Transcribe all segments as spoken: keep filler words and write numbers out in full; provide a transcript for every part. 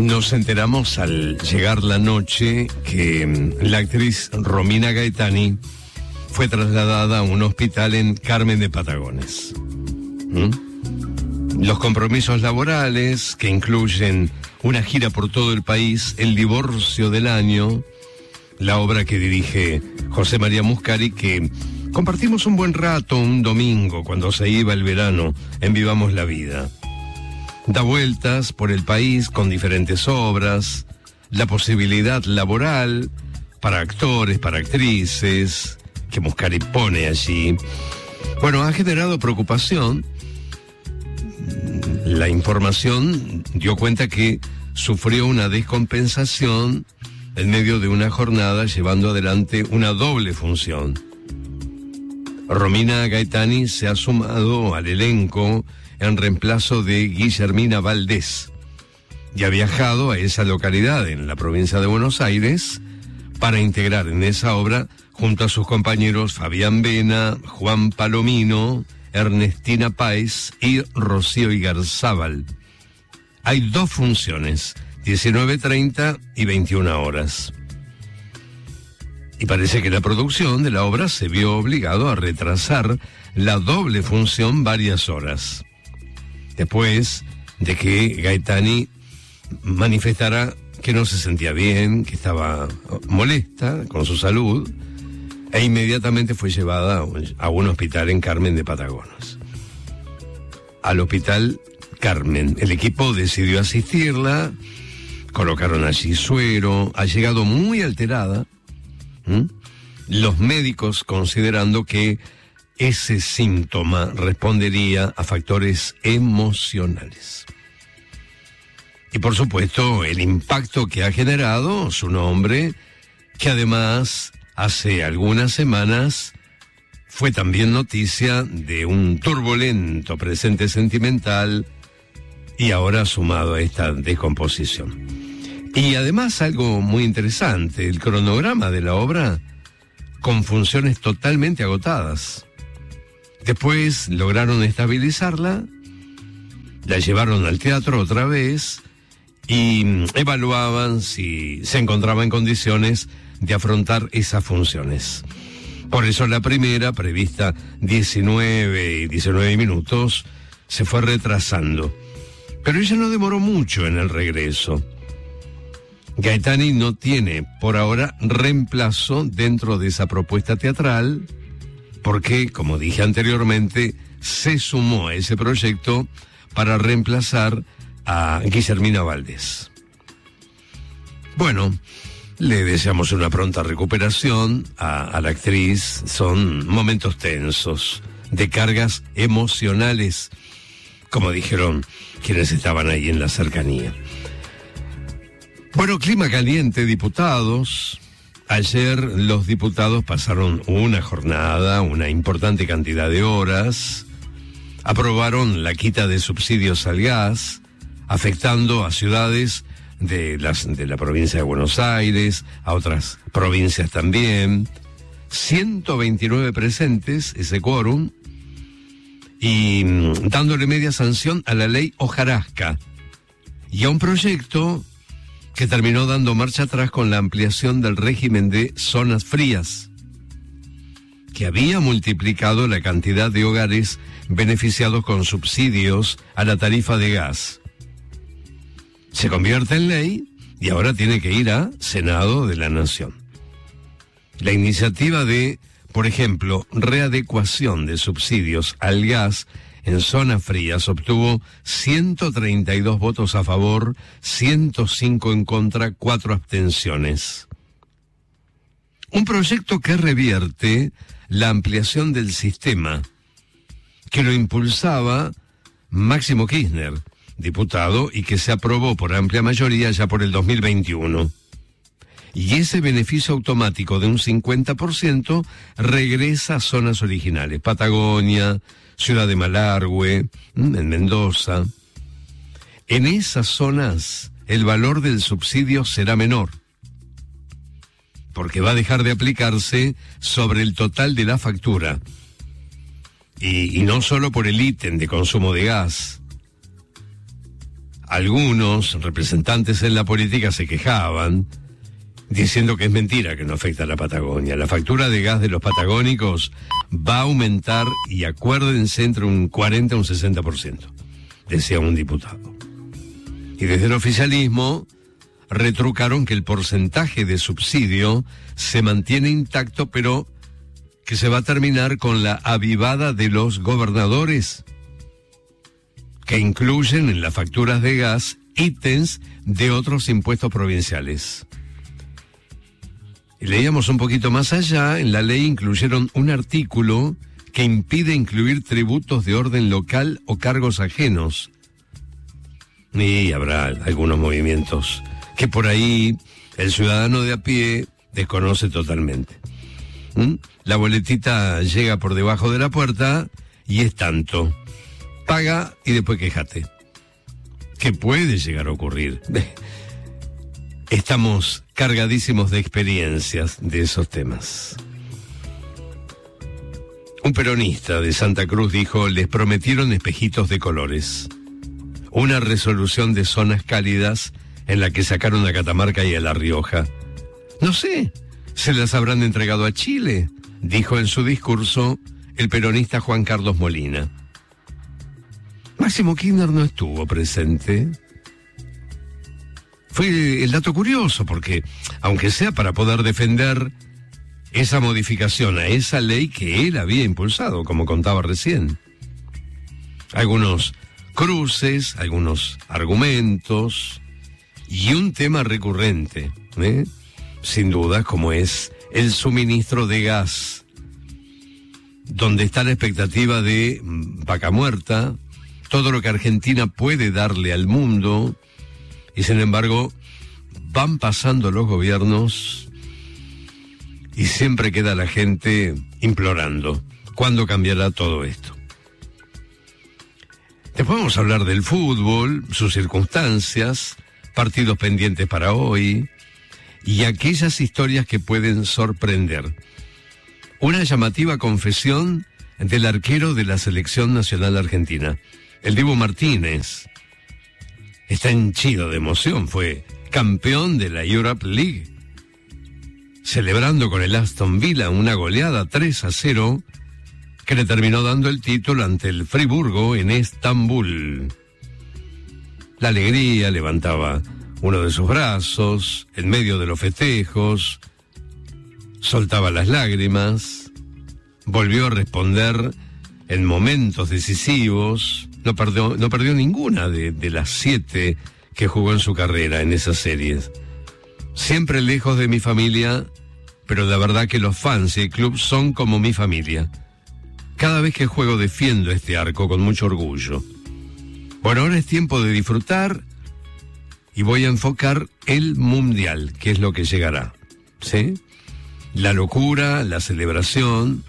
Nos enteramos al llegar la noche que la actriz Romina Gaetani fue trasladada a un hospital en Carmen de Patagones. ¿Mm? Los compromisos laborales, que incluyen una gira por todo el país, el divorcio del año, la obra que dirige José María Muscari, que compartimos un buen rato un domingo cuando se iba el verano en Vivamos la Vida. Da vueltas por el país con diferentes obras, la posibilidad laboral para actores, para actrices, que Muscari pone allí. Bueno, ha generado preocupación. La información dio cuenta que sufrió una descompensación en medio de una jornada llevando adelante una doble función. Romina Gaetani se ha sumado al elenco en reemplazo de Guillermina Valdés y ha viajado a esa localidad en la provincia de Buenos Aires para integrar en esa obra junto a sus compañeros Fabián Vena, Juan Palomino, Ernestina Páez y Rocío Igarzábal. Hay dos funciones, diecinueve treinta y veintiuna horas. Y parece que la producción de la obra se vio obligado a retrasar la doble función varias horas, después de que Gaetani manifestara que no se sentía bien, que estaba molesta con su salud, e inmediatamente fue llevada a un hospital en Carmen de Patagones. Al hospital Carmen, el equipo decidió asistirla, colocaron allí suero, ha llegado muy alterada, ¿Mm? los médicos considerando que ese síntoma respondería a factores emocionales. Y por supuesto, el impacto que ha generado su nombre, que además hace algunas semanas fue también noticia de un turbulento presente sentimental y ahora sumado a esta descomposición. Y además algo muy interesante, el cronograma de la obra con funciones totalmente agotadas. Después lograron estabilizarla, la llevaron al teatro otra vez y evaluaban si se encontraba en condiciones de afrontar esas funciones. Por eso la primera, prevista diecinueve y diecinueve minutos, se fue retrasando. Pero ella no demoró mucho en el regreso. Gaetani no tiene, por ahora, reemplazo dentro de esa propuesta teatral, porque, como dije anteriormente, se sumó a ese proyecto para reemplazar a Guillermina Valdés. Bueno, le deseamos una pronta recuperación a, a la actriz. Son momentos tensos, de cargas emocionales, como dijeron quienes estaban ahí en la cercanía. Bueno, clima caliente, diputados. Ayer los diputados pasaron una jornada, una importante cantidad de horas. Aprobaron la quita de subsidios al gas, afectando a ciudades de, las, de la provincia de Buenos Aires, a otras provincias también. ciento veintinueve presentes, ese quórum, y mmm, dándole media sanción a la ley Hojarasca y a un proyecto que terminó dando marcha atrás con la ampliación del régimen de zonas frías, que había multiplicado la cantidad de hogares beneficiados con subsidios a la tarifa de gas. Se convierte en ley y ahora tiene que ir a Senado de la Nación. La iniciativa de, por ejemplo, readecuación de subsidios al gas en zonas frías obtuvo ciento treinta y dos votos a favor, ciento cinco en contra, cuatro abstenciones. Un proyecto que revierte la ampliación del sistema, que lo impulsaba Máximo Kirchner, diputado, y que se aprobó por amplia mayoría ya por el dos mil veintiuno. Y ese beneficio automático de un cincuenta por ciento regresa a zonas originales, Patagonia, Ciudad de Malargüe, en Mendoza. En esas zonas el valor del subsidio será menor, porque va a dejar de aplicarse sobre el total de la factura, y, y no solo por el ítem de consumo de gas. algunos representantes en la política se quejaban, diciendo que es mentira que no afecta a la Patagonia. La factura de gas de los patagónicos va a aumentar, y acuérdense, entre un cuarenta y un sesenta por ciento, decía un diputado. Y desde el oficialismo retrucaron que el porcentaje de subsidio se mantiene intacto, pero que se va a terminar con la avivada de los gobernadores, que incluyen en las facturas de gas ítems de otros impuestos provinciales. Y leíamos un poquito más allá, en la ley incluyeron un artículo que impide incluir tributos de orden local o cargos ajenos. Y habrá algunos movimientos que por ahí el ciudadano de a pie desconoce totalmente. ¿Mm? La boletita llega por debajo de la puerta y es tanto. Paga y después quéjate. ¿Qué puede llegar a ocurrir? Estamos cargadísimos de experiencias de esos temas. Un peronista de Santa Cruz dijo: les prometieron espejitos de colores. Una resolución de zonas cálidas en la que sacaron a Catamarca y a La Rioja. No sé, ¿se las habrán entregado a Chile?, dijo en su discurso el peronista Juan Carlos Molina. Máximo Kirchner no estuvo presente. Fue el dato curioso, porque aunque sea para poder defender esa modificación a esa ley que él había impulsado, como contaba recién. Algunos cruces, algunos argumentos y un tema recurrente, ¿eh? sin duda, como es el suministro de gas, donde está la expectativa de vaca muerta, todo lo que Argentina puede darle al mundo, y sin embargo van pasando los gobiernos y siempre queda la gente implorando cuándo cambiará todo esto. Después vamos a hablar del fútbol, sus circunstancias, partidos pendientes para hoy y aquellas historias que pueden sorprender. Una llamativa confesión del arquero de la Selección Nacional Argentina, el Dibu Martínez. Está henchido de emoción, fue campeón de la Europa League, celebrando con el Aston Villa una goleada tres a cero que le terminó dando el título ante el Friburgo en Estambul. La alegría levantaba uno de sus brazos en medio de los festejos, soltaba las lágrimas, volvió a responder en momentos decisivos. No perdió, no perdió ninguna de, de las siete que jugó en su carrera en esas series. Siempre lejos de mi familia, pero la verdad que los fans y el club son como mi familia. Cada vez que juego defiendo este arco con mucho orgullo. Bueno, ahora es tiempo de disfrutar y voy a enfocar el Mundial, que es lo que llegará, ¿sí? La locura, la celebración.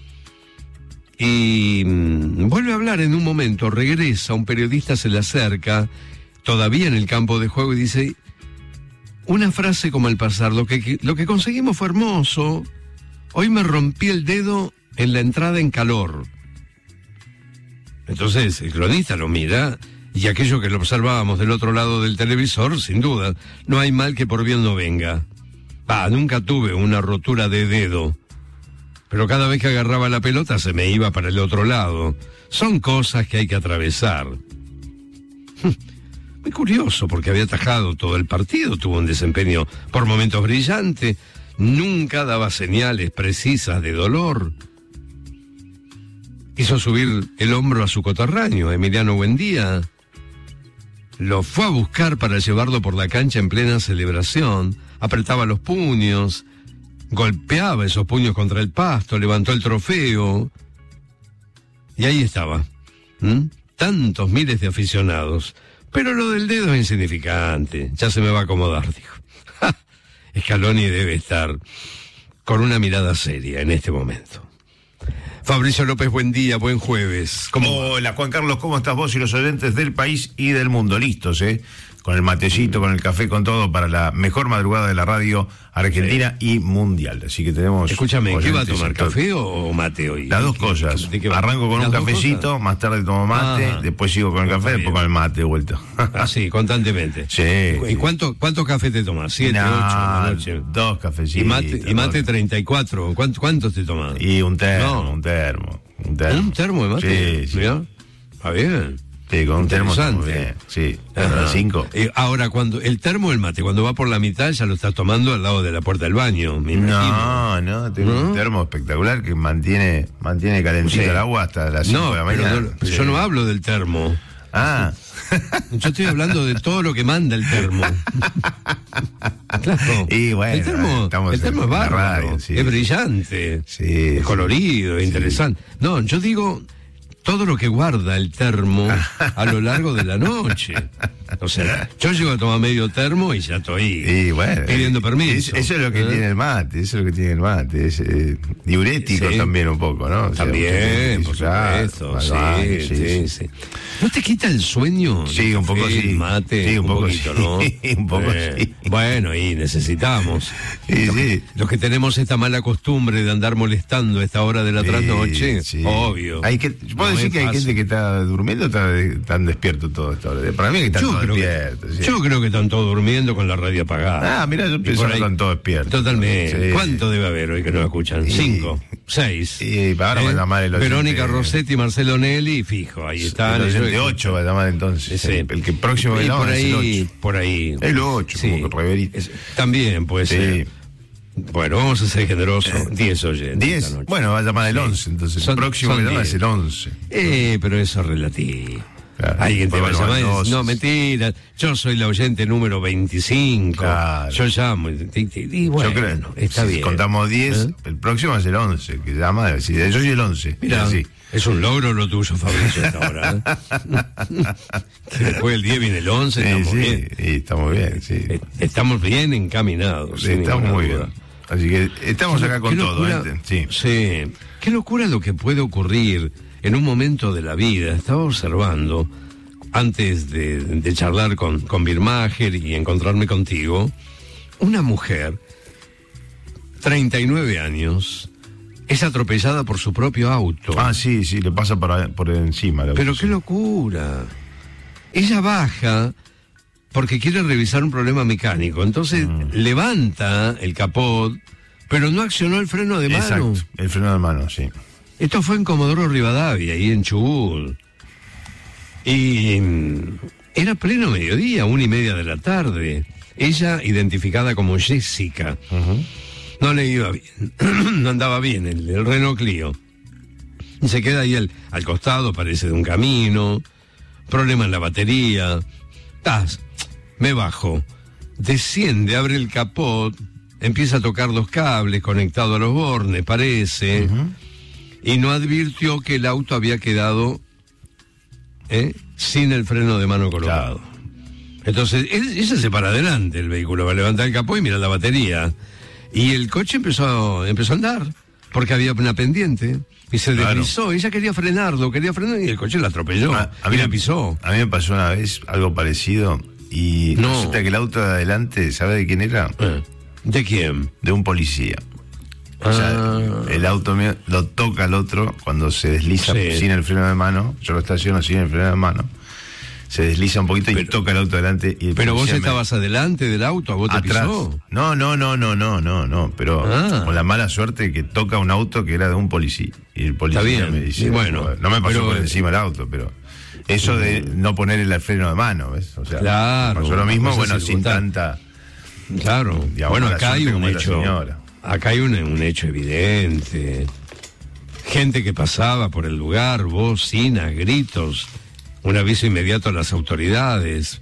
Y mmm, vuelve a hablar en un momento, regresa, un periodista se le acerca, todavía en el campo de juego, y dice una frase como al pasar: lo que, lo que conseguimos fue hermoso, hoy me rompí el dedo en la entrada en calor. Entonces el cronista lo mira, y aquello que lo observábamos del otro lado del televisor, sin duda, no hay mal que por bien no venga. Ah, nunca tuve una rotura de dedo, pero cada vez que agarraba la pelota se me iba para el otro lado. Son cosas que hay que atravesar. Muy curioso, porque había atajado todo el partido, tuvo un desempeño por momentos brillante, nunca daba señales precisas de dolor. Hizo subir el hombro a su coterráneo, Emiliano Buendía. Lo fue a buscar para llevarlo por la cancha en plena celebración, apretaba los puños, golpeaba esos puños contra el pasto, levantó el trofeo. Y ahí estaba. ¿Mm? Tantos miles de aficionados. Pero lo del dedo es insignificante. Ya se me va a acomodar, dijo. Scaloni debe estar con una mirada seria en este momento. Fabricio López, buen día, buen jueves. ¿Cómo Hola, Juan Carlos, ¿cómo estás vos y los oyentes del país y del mundo? Listos, ¿eh? con el matecito, con el café, con todo, para la mejor madrugada de la radio argentina sí. y mundial. Así que tenemos... Escúchame, ¿qué va a tomar, café o mate hoy? Las dos cosas. Arranco con un cafecito, más tarde tomo mate, ah, después sigo con el café, después con el mate de vuelta. Ah, sí, constantemente. Sí. ¿Y cuánto, cuánto café te tomas? ¿Siete, no, ocho de la noche? Dos cafecitos. ¿Y mate, y mate treinta y cuatro? ¿Cuántos cuánto te tomas? Y un termo, no. un termo. Un termo. ¿Un termo de mate? Sí, sí. ¿Ya? Está bien. Sí, con un termo estamos bien. Sí, a cinco. Eh, ahora, cuando el termo del mate, cuando va por la mitad, ya lo estás tomando al lado de la puerta del baño, me No, no, tengo ¿no? un termo espectacular que mantiene mantiene calentita sí. el agua hasta las cinco no, de la mañana. Pero no, pero sí. Yo no hablo del termo. Ah. Yo estoy hablando de todo lo que manda el termo. Claro. Y bueno, el termo, el termo es bárbaro, radio, sí. Es brillante, sí, es colorido, sí. es interesante. No, yo digo todo lo que guarda el termo a lo largo de la noche. O sea, yo llego a tomar medio termo y ya estoy y bueno, pidiendo permiso. Es, eso es lo que ¿eh? tiene el mate, eso es lo que tiene el mate. Es eh, diurético sí. también un poco, ¿no? O sea, también, por supuesto. Sí, sí, sí, sí, sí. ¿No te quita el sueño? Sí, un poco sí. Mate, sí, un, un poco poquito, sí. ¿no? un poco eh, sí. Bueno, y necesitamos. Sí, los, sí. Que, los que tenemos esta mala costumbre de andar molestando a esta hora de la sí, trasnoche, sí. obvio. Hay que, ¿puedo no decir que hay fácil. gente que está durmiendo o está de, tan despierto todo esta hora? Para mí que están todos despiertos. Sí. Yo creo que están todos durmiendo con la radio apagada. Ah, mira, yo pienso que están todos despiertos. Totalmente. Sí. ¿Cuánto debe haber hoy que nos escuchan? Y, Cinco, seis. Y ahora eh, va a llamar el oyente. Verónica Rossetti, Marcelo Nelly, fijo, ahí están. El oyente ocho va a llamar entonces. Sí. El, el que próximo y por ahí, es el ocho. Por ahí. El ocho, sí. como que reverito. También puede sí. ser. Bueno, vamos a ser generosos. Diez oyentes. Diez. Bueno, va a llamar el once, entonces. Son, el próximo que llama es el once. Eh, pero eso es relativo. Claro. Alguien te va a llamar y dice, no, mentira, yo soy la oyente número veinticinco. Claro. Yo llamo. Y, y, y bueno, yo creo, está si bien. Contamos diez, ¿eh? El próximo es el once, que llama, si yo soy el once. Mira, sí. Es un logro lo tuyo, Fabricio, hasta ahora. ¿eh? Que después del diez viene el once, sí, estamos sí, bien. Sí, estamos bien, sí. Estamos bien encaminados. Sí, estamos muy duda. bien. Así que estamos acá con todo, ¿eh? Sí. Sí. Qué locura lo que puede ocurrir en un momento de la vida. Estaba observando, antes de, de charlar con, con Birmacher y encontrarme contigo, una mujer, treinta y nueve años, es atropellada por su propio auto. Ah, sí, sí, le pasa por, por encima. Pero qué locura. Ella baja porque quiere revisar un problema mecánico. Entonces mm. levanta el capot, pero no accionó el freno de mano. Exacto, el freno de mano, sí. Esto fue en Comodoro Rivadavia, ahí en Chubut. Y era pleno mediodía, una y media de la tarde. Ella, identificada como Jessica, uh-huh. no le iba bien, no andaba bien el, el Renault Clio. Y se queda ahí al, al costado, parece de un camino, problema en la batería. Ah, me bajo, desciende, abre el capot, empieza a tocar los cables conectados a los bornes, parece... Uh-huh. Y no advirtió que el auto había quedado ¿eh? sin el freno de mano colocado. Claro. Entonces, ella se para adelante, el vehículo va a levantar el capó y mira la batería. Y el coche empezó, empezó a andar, porque había una pendiente, y se claro. deslizó. Ella quería frenarlo, quería frenar, y el coche la atropelló, a, a mí, y la pisó. A mí me pasó una vez algo parecido, y no. resulta que el auto de adelante, ¿sabe de quién era? ¿Eh? ¿De quién? De un policía. O sea, ah. el auto mío lo toca al otro cuando se desliza sí. sin el freno de mano. Yo lo estaciono sin el freno de mano. Se desliza un poquito pero, y toca el auto adelante. Y el pero vos estabas me... adelante del auto, ¿a vos te atrás. pisó? No, no, no, no, no, no, no. Pero ah. con la mala suerte que toca un auto que era de un policía. Y el policía Está bien. me dice, bueno, no me pasó pero, por encima el auto, pero eso de no poner el freno de mano, ¿ves? O sea, claro, pasó lo mismo, bueno, sin tanta. Claro, digamos, bueno, acá hay un hecho. Acá hay un, un hecho evidente. Gente que pasaba por el lugar, bocinas, gritos, un aviso inmediato a las autoridades.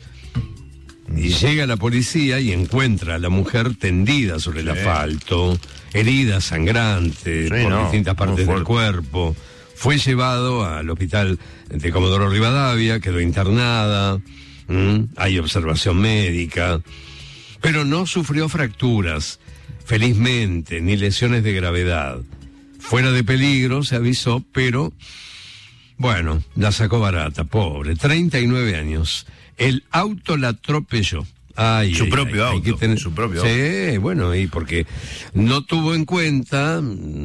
Y llega la policía y encuentra a la mujer tendida sobre el sí. asfalto, herida sangrante sí, por no, distintas partes del cuerpo. Fue llevado al hospital de Comodoro Rivadavia, quedó internada, ¿m? Hay observación médica, pero no sufrió fracturas. Felizmente, ni lesiones de gravedad. Fuera de peligro, se avisó, pero, bueno, la sacó barata, pobre. treinta y nueve años. El auto la atropelló. Ay, su ay, propio ay, auto, tener... su propio sí, auto. bueno, y porque no tuvo en cuenta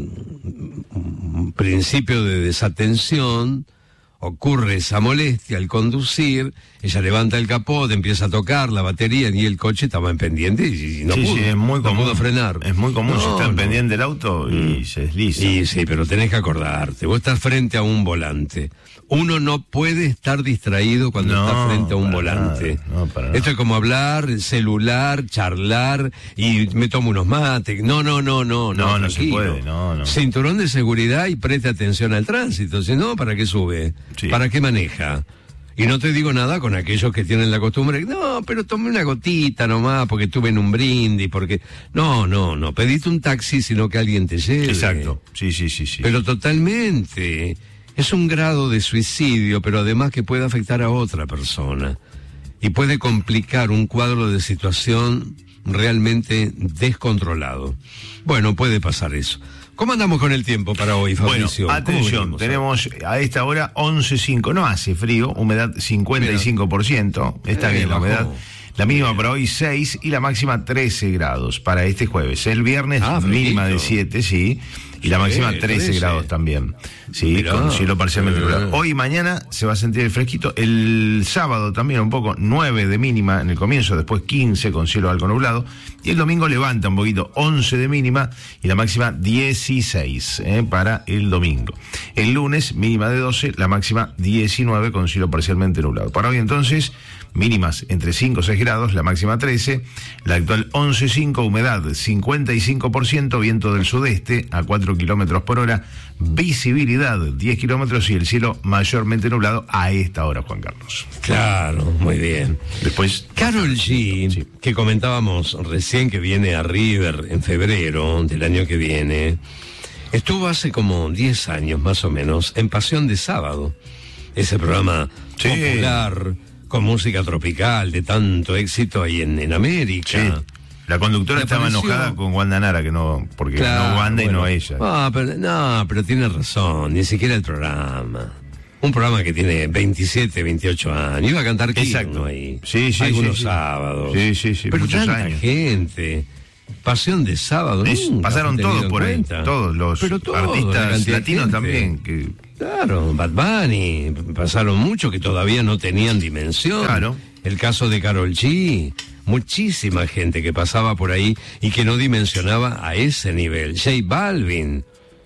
un principio de desatención, ocurre esa molestia al conducir, ella levanta el capó, empieza a tocar la batería y el coche estaba en pendiente y, y no sí, pudo, sí, es muy no común, pudo frenar. Es muy común, no, si está en no. pendiente del auto y mm. se desliza. Y sí, pero tenés que acordarte, vos estás frente a un volante. Uno no puede estar distraído cuando no, está frente a un volante. Nada, no, para Esto nada. es como hablar, celular, charlar y me tomo unos mates. No, no, no, no, no. No, no se tranquilo. puede, no, no. Cinturón de seguridad y preste atención al tránsito. Si no, ¿para qué sube? Sí. ¿Para qué maneja? Y no te digo nada con aquellos que tienen la costumbre, no, pero tomé una gotita nomás porque estuve en un brindis, porque... No, no, no, pediste un taxi sino que alguien te lleve. Exacto, sí, sí, sí, sí. Pero totalmente. Es un grado de suicidio, pero además que puede afectar a otra persona. Y puede complicar un cuadro de situación realmente descontrolado. Bueno, puede pasar eso. ¿Cómo andamos con el tiempo para hoy, Fabricio? Bueno, atención, tenemos a esta hora once cinco, no hace frío, humedad cincuenta y cinco por ciento, está eh, bien la bajó. humedad. La mínima para hoy seis y la máxima trece grados para este jueves. El viernes ah, mínima de siete, sí, y la sí, máxima trece trece grados también. Sí, Mirá, con cielo parcialmente eh. nublado. Hoy y mañana se va a sentir el fresquito. El sábado también un poco, nueve de mínima en el comienzo, después quince con cielo algo nublado. Y el domingo levanta un poquito, once de mínima y la máxima dieciséis eh, para el domingo. El lunes mínima de doce, la máxima diecinueve con cielo parcialmente nublado. Para hoy entonces, mínimas entre cinco y seis grados, la máxima trece, la actual once cinco, humedad cincuenta y cinco por ciento, viento del sudeste a cuatro kilómetros por hora, visibilidad diez kilómetros y el cielo mayormente nublado a esta hora, Juan Carlos. Claro, muy bien. Después, Karol G, sí. que comentábamos recién que viene a River en febrero del año que viene, estuvo hace como diez años más o menos en Pasión de Sábado, ese programa sí. popular con música tropical de tanto éxito ahí en, en América. Sí. La conductora Me estaba pareció... enojada con Wanda Nara, que no, porque claro, no Wanda bueno. y no ella. Ah, pero, no, pero tiene razón, ni siquiera el programa. Un programa que tiene veintisiete, veintiocho años. Iba a cantar Exacto. ahí. Sí, sí, algunos sí, sí. sábados. Sí, sí, sí. Pero muchos tanta años. gente. Pasión de Sábado. Es, pasaron todos por ahí. Todos los pero todos, artistas latinos también. Que... Claro, Bad Bunny. Pasaron muchos que todavía no tenían dimensión. Claro. El caso de Karol G. Muchísima gente que pasaba por ahí y que no dimensionaba a ese nivel. J Balvin.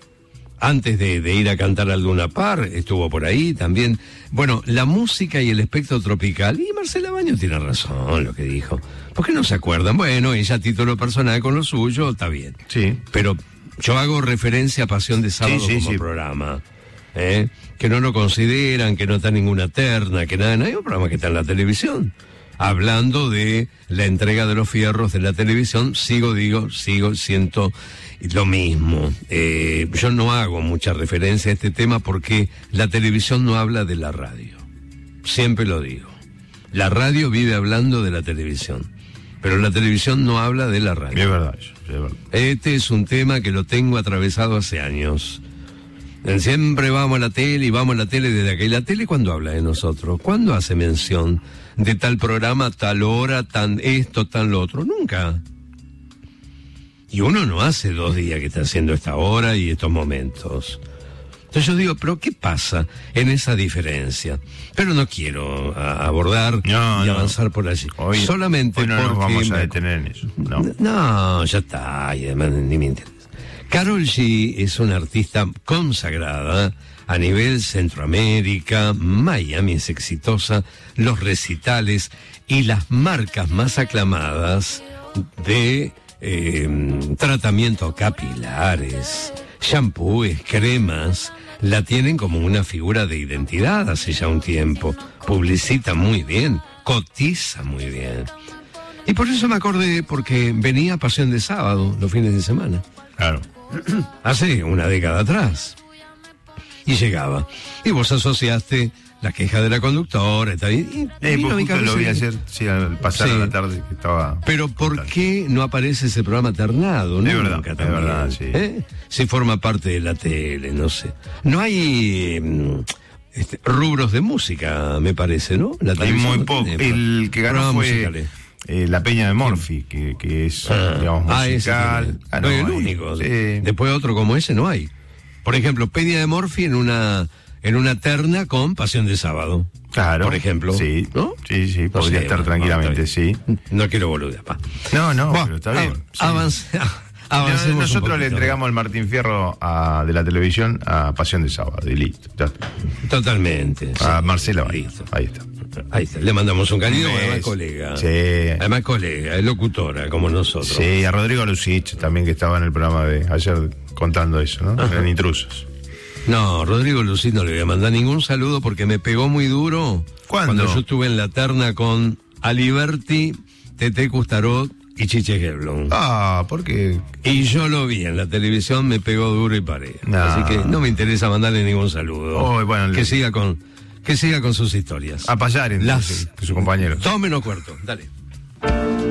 Antes de, de ir a cantar al Luna Park, estuvo por ahí también. Bueno, la música y el espectro tropical. Y Marcela Baños tiene razón lo que dijo. ¿Por qué no se acuerdan? Bueno, ella a título personal con lo suyo, está bien. Sí. Pero yo hago referencia a Pasión de Sábado sí, sí, como sí. programa. ¿eh? Que no lo consideran, que no está ninguna terna, que nada. No hay un programa que está en la televisión. Hablando de la entrega de los fierros de la televisión, sigo, digo, sigo, siento lo mismo. Eh, yo no hago mucha referencia a este tema porque la televisión no habla de la radio. Siempre lo digo. La radio vive hablando de la televisión, pero la televisión no habla de la radio. Es verdad, eso, es verdad. Este es un tema que lo tengo atravesado hace años. Siempre vamos a la tele y vamos a la tele desde aquella. ¿La tele cuándo habla de nosotros? ¿Cuándo hace mención de tal programa, tal hora, tan esto, tan lo otro? Nunca. Y uno no hace dos días que está haciendo esta hora y estos momentos. Entonces yo digo, ¿pero qué pasa en esa diferencia? Pero no quiero a, abordar no, y no. avanzar por allí. Hoy, Solamente hoy no porque nos vamos a me... detener en eso. No, no ya está, y además ni me interesa. Karol G es una artista consagrada a nivel Centroamérica, Miami es exitosa, los recitales y las marcas más aclamadas de eh, tratamientos capilares, shampoos, cremas, la tienen como una figura de identidad hace ya un tiempo, publicita muy bien, cotiza muy bien. Y por eso me acordé, porque venía Pasión de Sábado los fines de semana. claro. Hace una década atrás. Y llegaba. Y vos asociaste la queja de la conductora. Y, y Eh, vino pues mi justo lo cabeza vi y- ayer, sí, al pasar Sí. a la tarde que estaba. Pero ¿por qué no aparece ese programa ternado? Es Nunca verdad, es también, verdad, sí. ¿eh? Si forma parte de la tele, no sé. No hay... mm, este, rubros de música, me parece, ¿no? La Hay muy poco. El que ganó fue eh, La Peña de Morphy, que, que es, ah, digamos, musical. Ah, ese ah, no, es el hay, único. Sí. Después otro como ese no hay. Por ejemplo, Peña de Morphy en una en una terna con Pasión de Sábado. Claro. Por ejemplo. Sí, ¿no? Sí, sí, podría no sé, estar tranquilamente, no, sí. No quiero boludear, pa. No, no, bueno, pero está bien. Sí. Avance, no, nosotros le entregamos el Martín Fierro a, de la televisión a Pasión de Sábado, y listo. Ya está. Totalmente. A sí, Marcela, listo. Ahí está. Ahí está. Le mandamos un cariño, es, además colega. Sí. Además colega, es locutora, como nosotros. Sí, a Rodrigo Lucich también, que estaba en el programa de ayer contando eso, ¿no? Ajá. En Intrusos. No, Rodrigo Lucich no le voy a mandar ningún saludo porque me pegó muy duro. ¿Cuándo? Cuando yo estuve en la terna con Aliberti, Tete Custarot y Chiche Gelblom. Ah, ¿por qué? Y yo lo vi en la televisión, me pegó duro y paré. No. Así que no me interesa mandarle ningún saludo. Oh, bueno, que le... siga con que siga con sus historias. A payar, entonces, Las... que su compañero. Dos menos cuarto, dale.